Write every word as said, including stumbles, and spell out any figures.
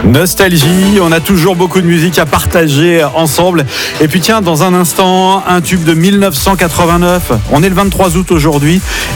Nostalgie, on a toujours beaucoup de musique à partager ensemble. Et puis tiens, dans un instant, un tube de mille neuf cent quatre-vingt-neuf. On est le vingt-trois août aujourd'hui.